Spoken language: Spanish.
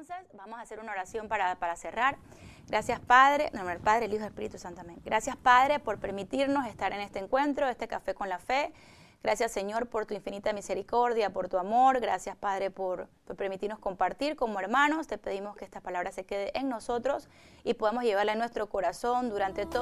Entonces, vamos a hacer una oración para cerrar. Gracias, Padre, en nombre del Padre, el Hijo y el Espíritu Santo. Amén. Gracias, Padre, por permitirnos estar en este encuentro, este café con la fe. Gracias, Señor, por tu infinita misericordia, por tu amor. Gracias, Padre, por permitirnos compartir como hermanos. Te pedimos que esta palabra se quede en nosotros y podamos llevarla en nuestro corazón durante todo